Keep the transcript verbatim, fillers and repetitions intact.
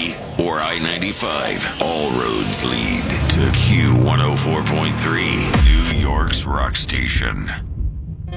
ninety or I ninety-five, all roads lead to Q one oh four point three, New York's rock station.